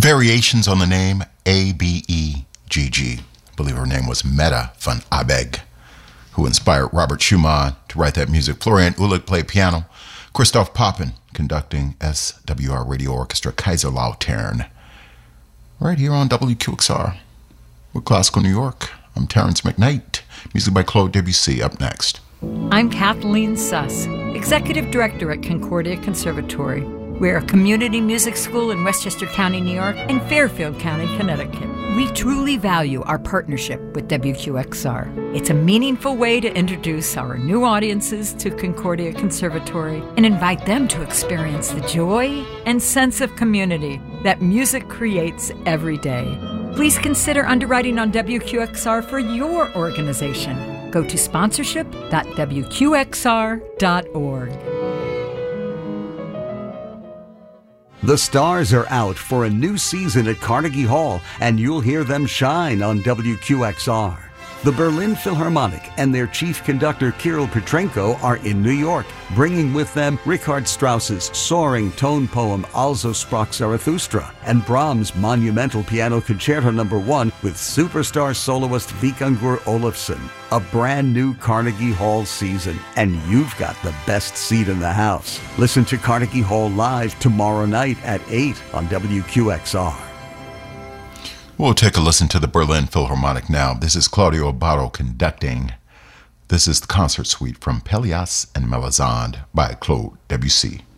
variations on the name Abegg. I believe her name was Meta van Abegg, who inspired Robert Schumann to write that music. Florian Uhlig played piano. Christoph Poppen conducting SWR Radio Orchestra Kaiserlautern. Right here on WQXR with Classical New York. I'm Terrence McKnight. Music by Claude Debussy. Up next. I'm Kathleen Suss, Executive Director at Concordia Conservatory. We're a community music school in Westchester County, New York, and Fairfield County, Connecticut. We truly value our partnership with WQXR. It's a meaningful way to introduce our new audiences to Concordia Conservatory and invite them to experience the joy and sense of community that music creates every day. Please consider underwriting on WQXR for your organization. Go to sponsorship.wqxr.org. The stars are out for a new season at Carnegie Hall, and you'll hear them shine on WQXR. The Berlin Philharmonic and their chief conductor Kirill Petrenko are in New York, bringing with them Richard Strauss's soaring tone poem Also sprach Zarathustra and Brahms' monumental piano concerto No. 1 with superstar soloist Vikingur Olafsson. A brand new Carnegie Hall season, and you've got the best seat in the house. Listen to Carnegie Hall live tomorrow night at 8 on WQXR. We'll take a listen to the Berlin Philharmonic now. This is Claudio Abbado conducting. This is the concert suite from Pelléas and Melisande by Claude Debussy.